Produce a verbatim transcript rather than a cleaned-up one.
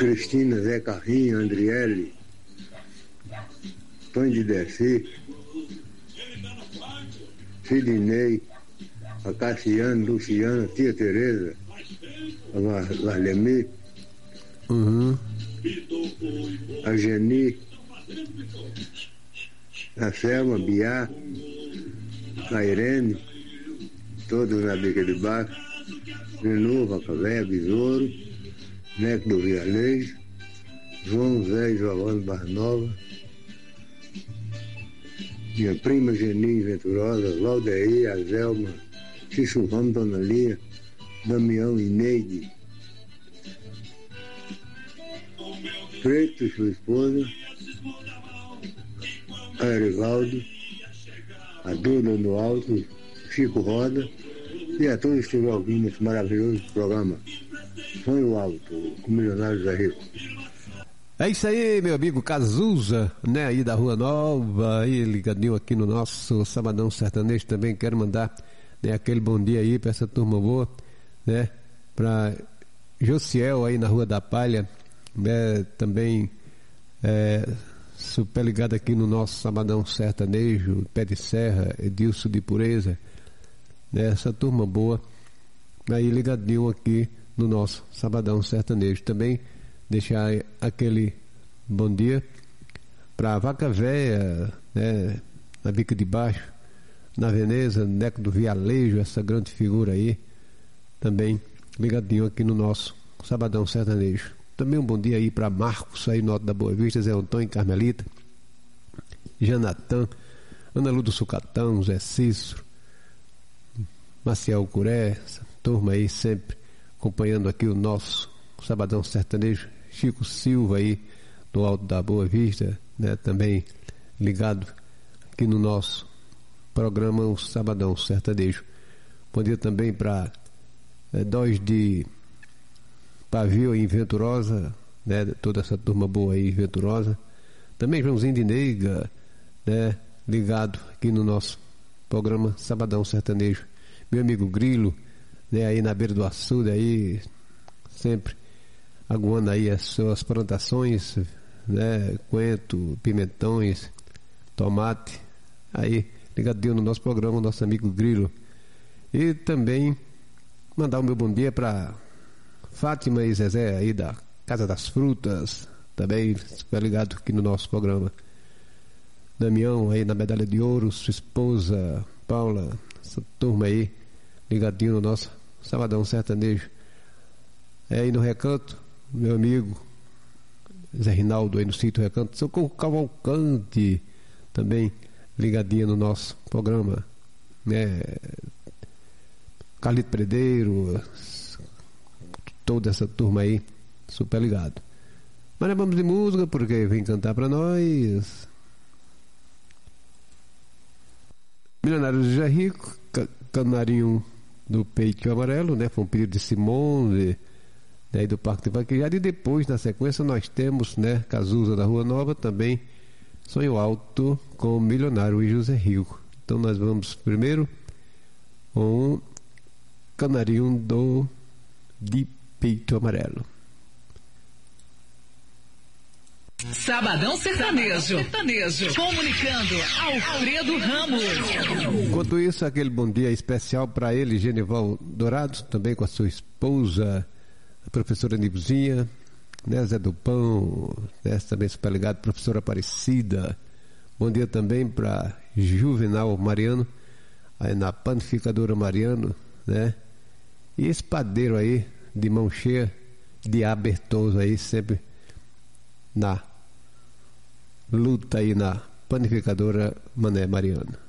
Cristina, Zé Carrinho, Andriele, Tony de Dercy, Sidney, a Cassiane, Luciana, tia Tereza, a Larlemi, Uhum. a Geni, a Selma, Biá, a Irene, todos na bica de baixo, de novo, a Cavé, Besouro, Neco do Vialejo, João Zé e Giovanni Barnova, minha prima Geni Venturosa, Valdeir, a Zelma, Cício Ramos, Dona Lia, Damião e Neide, Preto, sua esposa, a Erivaldo, a Duda do Alto, Chico Roda e a todos que estiverem ouvindo esse maravilhoso programa Sonho Alto, com o Milionário Zé Rico. É isso aí, meu amigo Cazuza, né, aí da Rua Nova, aí ligadinho aqui no nosso Sabadão Sertanejo. Também quero mandar, né, aquele bom dia aí pra essa turma boa, né, pra Josiel aí na Rua da Palha, né, também é, super ligado aqui no nosso Sabadão Sertanejo, Pé de Serra, Edilson de Pureza, né, essa turma boa, aí ligadinho aqui no nosso Sabadão Sertanejo. Também deixar aquele bom dia para Vaca Véia, né, na Bica de Baixo, na Veneza, Neco do Vialejo, essa grande figura aí, também ligadinho aqui no nosso Sabadão Sertanejo. Também um bom dia aí para Marcos, aí no Alto da Boa Vista, Zé Antônio Carmelita, Janatã, Ana Lu do Sucatão, Zé Cícero, Maciel Curé, essa turma aí sempre acompanhando aqui o nosso Sabadão Sertanejo. Chico Silva aí do Alto da Boa Vista, né, também ligado aqui no nosso programa o Sabadão Sertanejo. Bom dia também para é, Dós de Pavio em Venturosa, né, toda essa turma boa aí Venturosa. Também Joãozinho de Neiga, né, ligado aqui no nosso programa Sabadão Sertanejo. Meu amigo Grilo, né, aí na beira do açude aí, sempre aguando aí as suas plantações, né, coentro, pimentões, tomate, aí ligadinho no nosso programa, nosso amigo Grilo. E também mandar o meu bom dia para Fátima e Zezé aí da Casa das Frutas, também super ligado aqui no nosso programa. Damião aí na Medalha de Ouro, sua esposa Paula, essa turma aí ligadinho no nosso Sabadão Sertanejo. É aí no Recanto, meu amigo Zé Rinaldo aí no sítio Recanto, Socorro Cavalcante, também ligadinho no nosso programa, né? Carlito Predeiro, toda essa turma aí, super ligado. Mas nós vamos de música, porque vem cantar pra nós Milionário Zé Rico, Canarinho do Peito Amarelo, né? Foi um pedido de Simone, daí do Parque de Vaquejada. E depois, na sequência, nós temos, né, Cazuza da Rua Nova, também Sonho Alto com Milionário e José Rico. Então nós vamos primeiro com Canarinho do de Peito Amarelo. Sabadão Sertanejo. Sertanejo. Comunicando Alfredo Ramos. Enquanto isso, aquele bom dia especial para ele, Genival Dourado, também com a sua esposa, a professora Nilzinha, né, Zé do Pão, né, também super ligado, professora Aparecida. Bom dia também para Juvenal Mariano, aí na Panificadora Mariano, né? E esse padeiro aí, de mão cheia, de abertoso aí, sempre na luta aí na Panificadora Mané Mariano.